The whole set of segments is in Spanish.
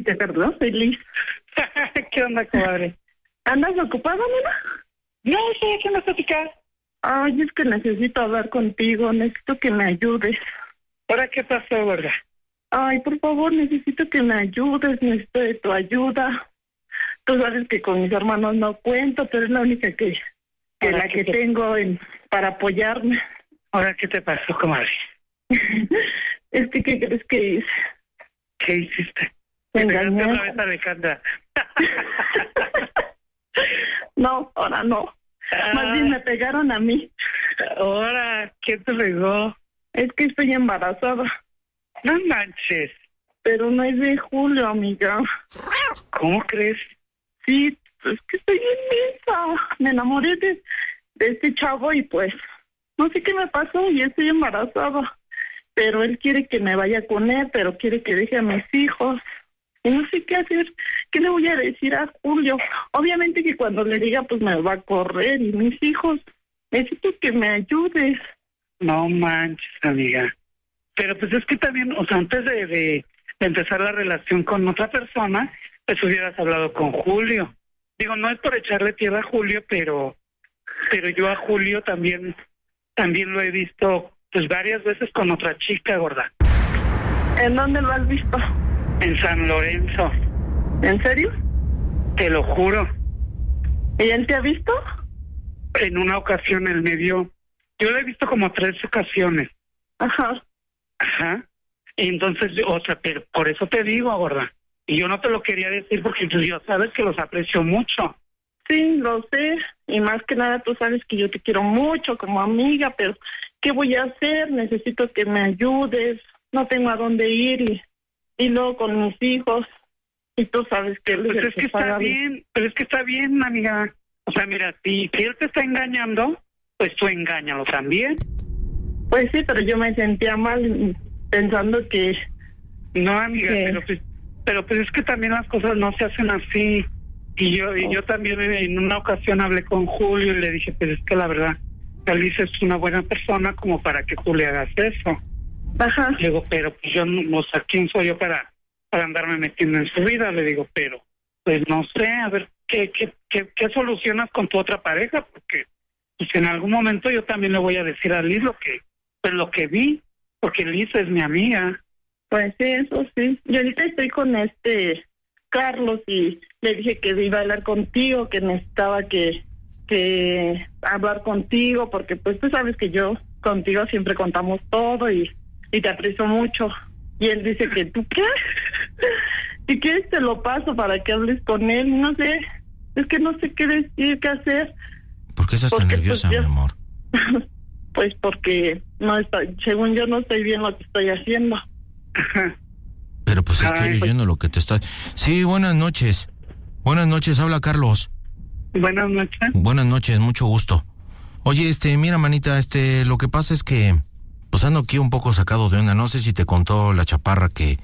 perdón, feliz. ¿Qué onda, comadre? ¿Andas ocupada, nena? No, estoy aquí en la plática. Ay, es que necesito hablar contigo, necesito que me ayudes. ¿Ahora qué pasó, gorda? Ay, por favor, necesito que me ayudes, necesito de tu ayuda. Tú sabes que con mis hermanos no cuento, pero es la única que tengo para apoyarme. ¿Ahora qué te pasó, comadre? Es que, ¿qué crees que hice? ¿Qué hiciste? Me ¿Te pegaste engañé. otra vez a Alejandra? No, ahora no. Más bien me pegaron a mí. ¿Ahora qué te pegó? Es que estoy embarazada, No manches. pero no es de Julio, amiga. ¿Cómo crees? Sí, es que estoy inmensa. Me enamoré de este chavo y pues no sé qué me pasó y estoy embarazada. Pero él quiere que me vaya con él, pero quiere que deje a mis hijos. Y no sé qué hacer. ¿Qué le voy a decir a Julio? Obviamente que cuando le diga pues me va a correr y mis hijos. Necesito que me ayudes. No manches, amiga. Pero pues es que también, o sea, antes de empezar la relación con otra persona, pues hubieras hablado con Julio. Digo, no es por echarle tierra a Julio, pero yo a Julio también lo he visto pues varias veces con otra chica, gorda. ¿En dónde lo has visto? En San Lorenzo. ¿En serio? Te lo juro. ¿Y él te ha visto? En una ocasión él me vio. Yo lo he visto como 3 ocasiones. Ajá. Ajá. Y entonces, o sea, pero por eso te digo, gorda. Y yo no te lo quería decir porque tú ya sabes que los aprecio mucho. Sí, lo sé. Y más que nada tú sabes que yo te quiero mucho como amiga, pero ¿qué voy a hacer? Necesito que me ayudes. No tengo a dónde ir y luego con mis hijos. Y tú sabes que él Pues es el es que está paga. bien, pero es que está bien, amiga. O sea, mira, si él te está engañando, pues tú engáñalo también. Pues sí, pero yo me sentía mal pensando que... No, amiga, ¿Qué? pero pues es que también las cosas no se hacen así. Y yo también en una ocasión hablé con Julio y le dije, pues es que la verdad, Alicia es una buena persona como para que tú le hagas eso. Ajá. Le digo, pero pues yo, o sea, ¿quién soy yo para andarme metiendo en su vida? Le digo, pero pues no sé, a ver, ¿qué solucionas con tu otra pareja? Porque pues en algún momento yo también le voy a decir a Liz lo que vi, porque Liz es mi amiga. Pues sí, eso sí. Yo ahorita estoy con Carlos y le dije que iba a hablar contigo, que necesitaba que hablar contigo, porque pues tú sabes que yo contigo siempre contamos todo y te aprecio mucho. Y él dice que tú qué, si quieres te lo paso para que hables con él. No sé, es que no sé qué decir, qué hacer. ¿Por qué estás tan nerviosa, pues, mi amor? Pues porque no está, según yo no estoy bien lo que estoy haciendo. Pero pues estoy Ay, oyendo lo que te está... Sí, buenas noches. Buenas noches, habla Carlos. Buenas noches. Buenas noches, mucho gusto. Oye, mira, manita, lo que pasa es que pues ando aquí un poco sacado de onda. No sé si te contó la chaparra que,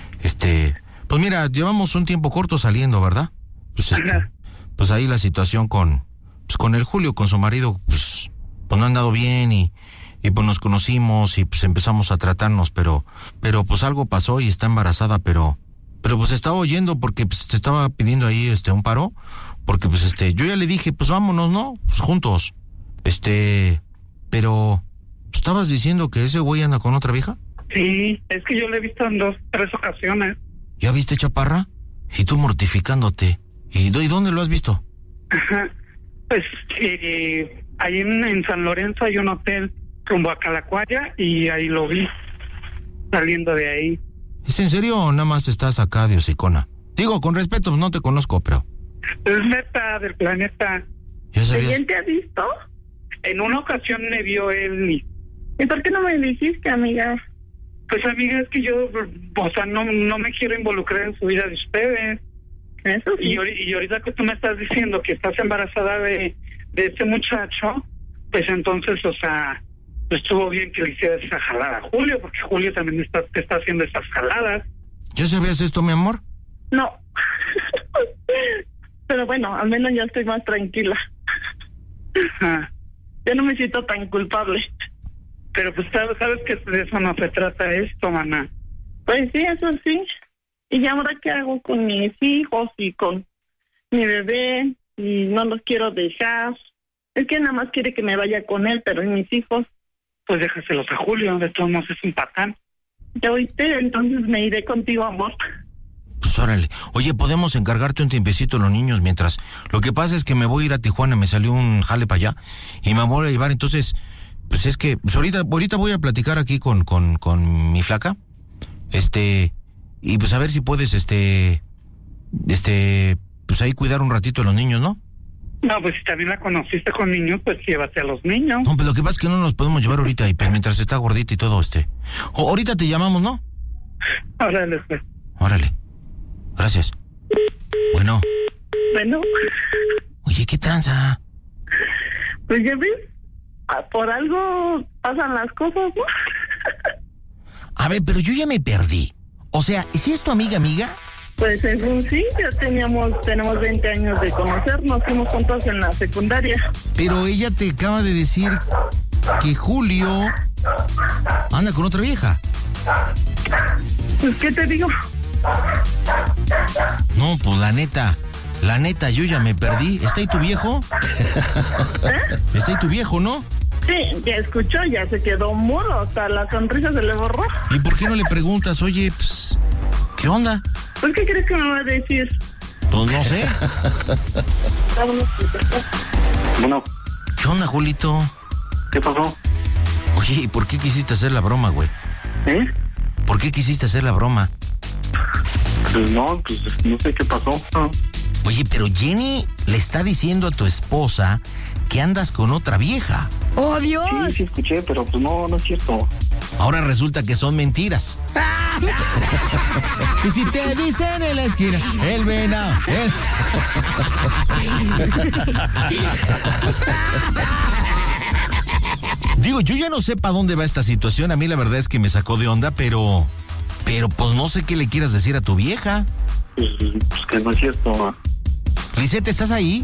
pues mira, llevamos un tiempo corto saliendo, ¿verdad? Pues pues ahí la situación con el Julio, con su marido, pues no ha andado bien y pues nos conocimos y pues empezamos a tratarnos, pero pues algo pasó y está embarazada, pero pues estaba oyendo porque pues te estaba pidiendo ahí un paro, porque pues yo ya le dije, pues vámonos, ¿no? Pues juntos. Pero ¿estabas diciendo que ese güey anda con otra vieja? Sí, es que yo lo he visto en 2, 3 ocasiones. ¿Ya viste, chaparra? Y tú mortificándote. ¿Y dónde lo has visto? Ajá. Pues ahí en San Lorenzo hay un hotel rumbo a Calacuaya y ahí lo vi saliendo de ahí. ¿Es en serio o nada más estás acá de hocicona? Digo, con respeto, no te conozco, pero... Es neta del planeta. ¿Ya sabías? ¿Quién te ha visto? En una ocasión me vio él ¿Y por qué no me dijiste, amiga? pues amiga, es que yo, o sea, no me quiero involucrar en su vida de ustedes. Eso sí. Y ahorita que tú me estás diciendo que estás embarazada de este muchacho, pues entonces, o sea, pues estuvo bien que le hicieras esa jalada a Julio, porque Julio también te está haciendo esas jaladas. ¿Ya sabías esto, mi amor? No. Pero bueno, al menos ya estoy más tranquila. Ajá. Ya no me siento tan culpable. Pero pues sabes que de eso no se trata esto, maná. Pues sí, eso sí. ¿y ahora qué hago con mis hijos y con mi bebé? Y no los quiero dejar. Es que nada más quiere que me vaya con él, pero ¿y mis hijos? Pues déjaselos a Julio, de todos modos es un patán. ¿Ya oíste? Entonces me iré contigo, amor. Pues órale. Oye, ¿podemos encargarte un tiempecito los niños mientras? Lo que pasa es que me voy a ir a Tijuana, me salió un jale para allá y me voy a llevar, entonces, pues es que, pues ahorita voy a platicar aquí con mi flaca, y pues a ver si puedes, pues ahí cuidar un ratito a los niños, ¿no? No, pues si también la conociste con niños, pues llévate a los niños. No, pero lo que pasa es que no nos podemos llevar ahorita, y pues mientras está gordita y todo, ahorita te llamamos, ¿no? Órale, pues. Órale. Gracias. Bueno. Bueno. Oye, ¿qué tranza? Pues ya ves, por algo pasan las cosas, ¿no? A ver, pero yo ya me perdí. O sea, ¿si es tu amiga? Pues según sí, ya tenemos 20 años de conocernos, fuimos juntos en la secundaria. Pero ella te acaba de decir que Julio anda con otra vieja. Pues, ¿qué te digo? No, pues la neta, yo ya me perdí. ¿Está ahí tu viejo? ¿Está ahí tu viejo, no? Sí, ya escuchó, ya se quedó mudo, hasta la sonrisa se le borró. ¿Y por qué no le preguntas, oye, pues, qué onda? Pues, ¿qué crees que me va a decir? Pues no sé. Bueno. ¿Qué onda, Julito? ¿Qué pasó? Oye, ¿y por qué quisiste hacer la broma, güey? ¿Por qué quisiste hacer la broma? Pues no sé qué pasó. Oye, pero Jenny le está diciendo a tu esposa que andas con otra vieja. ¡Oh, Dios! Sí, escuché, pero pues no es cierto. Ahora resulta que son mentiras. Y si te dicen en la esquina, el venado, Digo, yo ya no sé para dónde va esta situación. A mí la verdad es que me sacó de onda, pero pues no sé qué le quieras decir a tu vieja. Pues que no es cierto. Lisette, ¿estás ahí?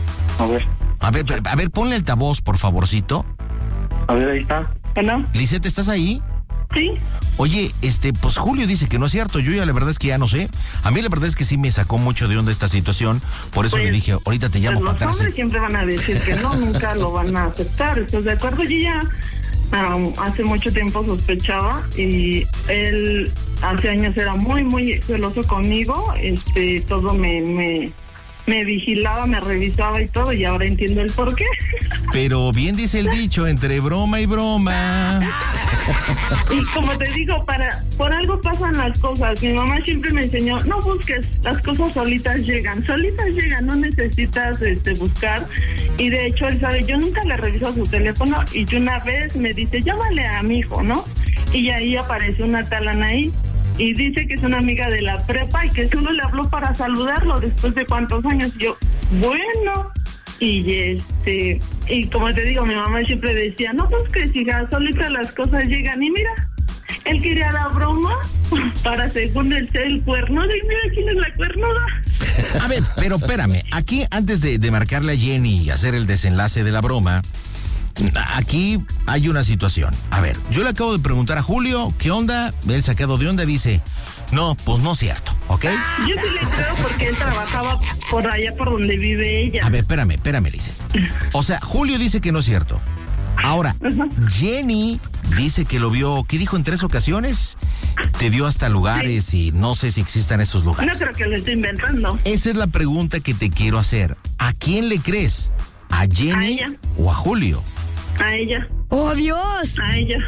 A ver, ponle altavoz, por favorcito. A ver, ahí está. ¿Bueno? Lisette, ¿estás ahí? Sí. Oye, pues Julio dice que no es cierto. Yo ya la verdad es que ya no sé. A mí la verdad es que sí me sacó mucho de onda esta situación. Por eso pues, le dije, ahorita te llamo pues para atrás. Los hombres siempre van a decir que no, nunca lo van a aceptar. ¿Estás de acuerdo? Yo ya hace mucho tiempo sospechaba y él hace años era muy, muy celoso conmigo. Todo me vigilaba, me revisaba y todo, y ahora entiendo el por qué. Pero bien dice el dicho, entre broma y broma. Y como te digo, por algo pasan las cosas. Mi mamá siempre me enseñó, no busques, las cosas solitas llegan, no necesitas buscar. Y de hecho, él sabe, yo nunca le reviso su teléfono, y yo una vez me dice, llámale a mi hijo, ¿no? Y ahí apareció una tal Anaí. Y dice que es una amiga de la prepa y que solo le habló para saludarlo después de cuántos años. Yo, bueno, y y como te digo, mi mamá siempre decía, no busques, hija, solitas las cosas llegan. Y mira, él quería la broma para según él ser el cuernudo, y mira quién es la cuernuda. A ver, pero espérame, aquí antes de marcarle a Jenny y hacer el desenlace de la broma, aquí hay una situación. A ver, yo le acabo de preguntar a Julio, ¿qué onda? Él sacado de onda dice, no, pues no es cierto, ¿ok? Yo sí le creo porque él trabajaba por allá por donde vive ella. A ver, espérame, Lice. O sea, Julio dice que no es cierto. Ahora, Jenny dice que lo vio, ¿qué dijo? En 3 ocasiones. Te dio hasta lugares, sí. Y no sé si existan esos lugares. No creo que lo esté inventando. Esa es la pregunta que te quiero hacer. ¿A quién le crees? ¿A Jenny o a Julio? A ella. ¡Oh, Dios! A ella.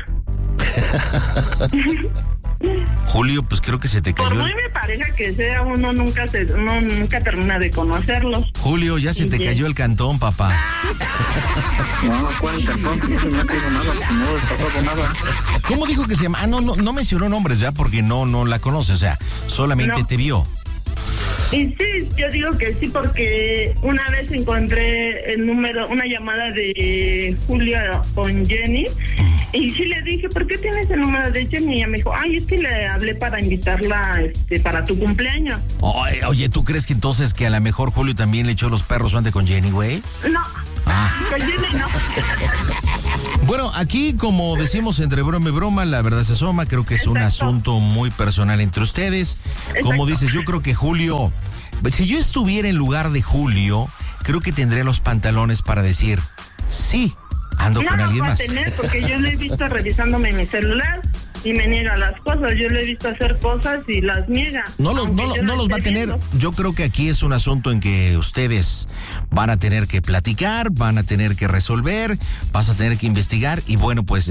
Julio, pues creo que se te cayó. Por muy me pareja que sea, uno nunca termina de conocerlos. Julio, ya se te cayó el cantón, papá. No, ¿cuál cantón? No se me ha caído nada, no he pasado nada. ¿Cómo dijo que se llama? No mencionó nombres, ¿verdad? Porque no la conoce, o sea, solamente te vio. Y sí, yo digo que sí, porque una vez encontré el número, una llamada de Julio con Jenny, y sí le dije, ¿por qué tienes el número de Jenny? Y ella me dijo, ay, es que le hablé para invitarla para tu cumpleaños. Oye, ¿tú crees que entonces que a lo mejor Julio también le echó los perros antes con Jenny, güey? No. Con Jenny no. Bueno, aquí, como decimos entre broma y broma, la verdad se asoma. Creo que es un asunto muy personal entre ustedes. Como dices, yo creo que Julio, si yo estuviera en lugar de Julio, creo que tendría los pantalones para decir, sí, ando con alguien más. No va a tener, porque yo lo he visto revisándome mi celular y me niega las cosas. Yo lo he visto hacer cosas y las niega. No los va a tener. Yo creo que aquí es un asunto en que ustedes van a tener que platicar, van a tener que resolver, vas a tener que investigar y bueno, pues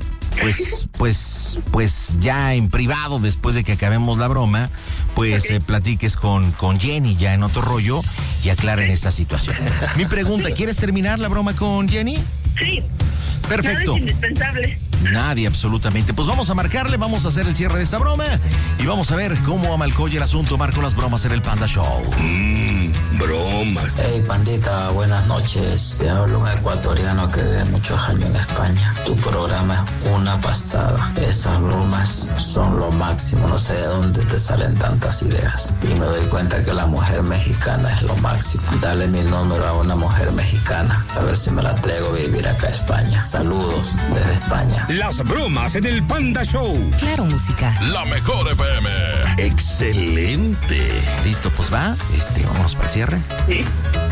pues ya en privado, después de que acabemos la broma, pues platiques con Jenny ya en otro rollo y aclaren esta situación. Mi pregunta, ¿quieres terminar la broma con Jenny? Sí. Perfecto. Nada es indispensable. Nadie, absolutamente. Pues vamos a marcarle, vamos a hacer el cierre de esta broma y vamos a ver cómo amalcoya el asunto. Marco las bromas en el Panda Show. Bromas. Hey, pandita, buenas noches. Te hablo un ecuatoriano que vive muchos años en España. Tu programa es una pasada. Esas bromas son lo máximo. No sé de dónde te salen tantas ideas. Y me doy cuenta que la mujer mexicana es lo máximo. Dale mi número a una mujer mexicana. A ver si me la traigo a vivir acá a España. Saludos desde España. Las bromas en el Panda Show. Claro, música. La mejor FM. Excelente. Listo, pues va. Vámonos para el cierre. Sí.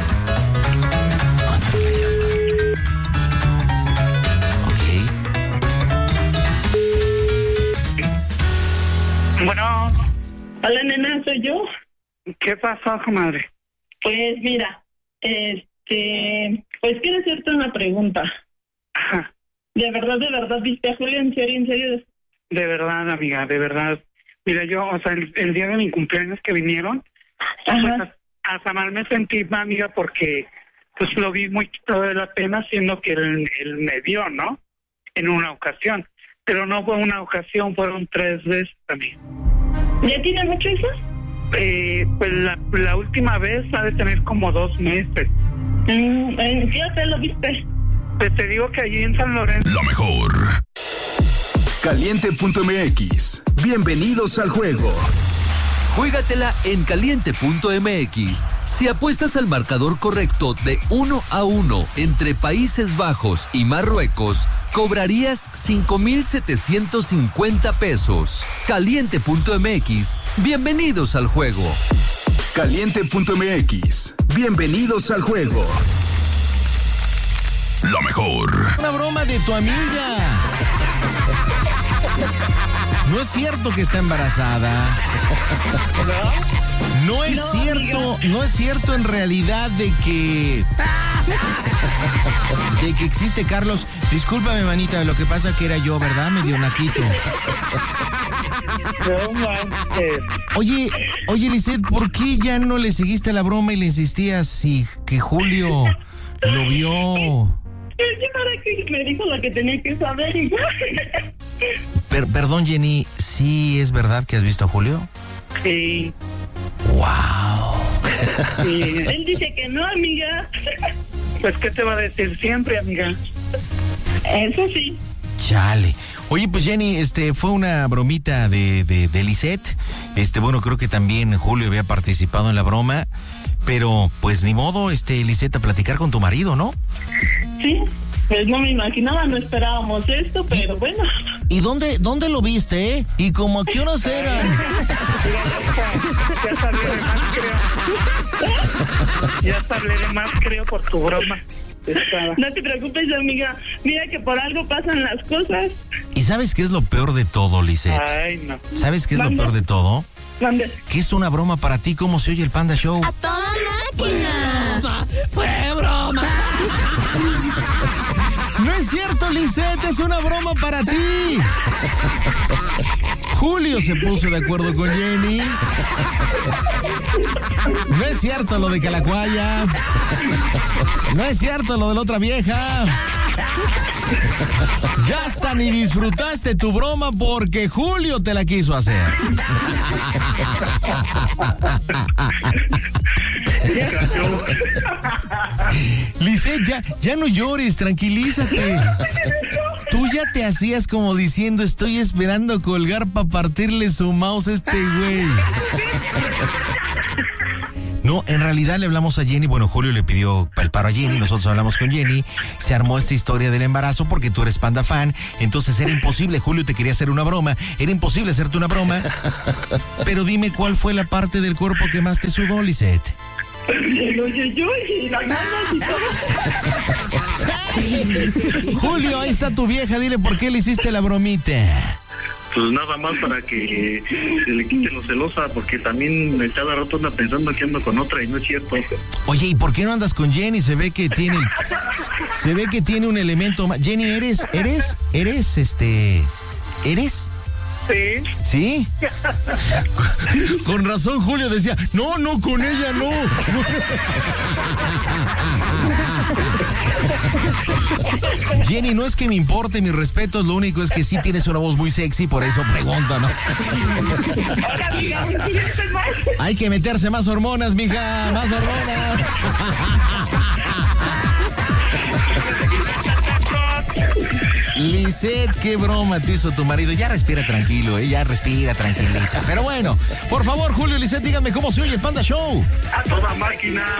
Bueno. Hola, nena, soy yo. ¿Qué pasó, comadre? Pues mira, pues quiero hacerte una pregunta. Ajá. ¿De verdad viste a Julio? ¿En serio? De verdad, amiga, de verdad. Mira, yo, o sea, el día de mi cumpleaños que vinieron, pues hasta mal me sentí, amiga, porque pues lo vi muy quitado de la pena, siendo que él me vio, ¿no? En una ocasión. Pero no fue una ocasión, fueron 3 veces también. ¿Ya tiene mucho eso? Pues la última vez ha de tener como 2 meses. ¿En qué hotel lo viste? Pues te digo que allí en San Lorenzo. Lo mejor. Caliente.mx. Bienvenidos al juego. Juégatela en caliente.mx. Si apuestas al marcador correcto de 1-1 entre Países Bajos y Marruecos, cobrarías 5,750 pesos. Caliente.mx. Bienvenidos al juego. Caliente.mx. Bienvenidos al juego. Lo mejor. Una broma de tu amiga. No es cierto que está embarazada. No es cierto en realidad de que existe Carlos. Discúlpame, manita, lo que pasa que era yo, ¿verdad? Medio naquito. No manches. Oye, Lisette, ¿por qué ya no le seguiste la broma y le insistías y que Julio lo vio? ¿Para qué me dijo lo que tenía que saber? Y perdón, Jenny, ¿sí es verdad que has visto a Julio? Sí. ¡Wow! Sí. Él dice que no, amiga. Pues, ¿qué te va a decir siempre, amiga? Eso sí. Chale. Oye, pues Jenny, fue una bromita de Lisette. Bueno, creo que también Julio había participado en la broma, pero pues ni modo, Lisette, a platicar con tu marido, ¿no? Sí, pues no me imaginaba, no esperábamos esto, pero bueno. ¿Y dónde lo viste, ¿Y como a qué horas eran? Ya hablé de más, creo. Ya hablé de más, creo, por tu broma. No te preocupes, amiga. Mira que por algo pasan las cosas. ¿Y sabes qué es lo peor de todo, Lisette? Ay, no. ¿Sabes qué es lo peor de todo? ¿Dónde? Que es una broma para ti. ¿Cómo se oye el Panda Show? ¡A toda máquina! ¡Fue broma! No es cierto, Lisette, es una broma para ti. Julio se puso de acuerdo con Jenny. No es cierto lo de Calacuaya. No es cierto lo de la otra vieja. Ya hasta ni disfrutaste tu broma porque Julio te la quiso hacer. Lisette, ya no llores, tranquilízate. Tú ya te hacías como diciendo, estoy esperando colgar para partirle su mouse a este güey. No, en realidad le hablamos a Jenny, bueno, Julio le pidió el paro a Jenny, nosotros hablamos con Jenny, se armó esta historia del embarazo porque tú eres Panda fan, entonces era imposible, Julio te quería hacer una broma, era imposible hacerte una broma, pero dime cuál fue la parte del cuerpo que más te sudó, Lisette. Y las manos y todo. Julio, ahí está tu vieja, dile por qué le hiciste la bromita. Pues nada más para que se le quite lo celosa, porque también cada rato anda pensando que ando con otra y no es cierto. Oye, ¿y por qué no andas con Jenny? Se ve que tiene un elemento más. Jenny, ¿eres? Sí. ¿Sí? Con razón Julio decía, no, con ella no. Jenny, no es que me importe, mis respetos, lo único es que sí tienes una voz muy sexy, por eso pregunto, ¿no? Hay que meterse más hormonas, mija, más hormonas. Lisette, qué broma te hizo tu marido. Ya respira tranquilo, ya respira tranquilita. Pero bueno, por favor, Julio y Lisette, díganme cómo se oye el Panda Show. A toda máquina.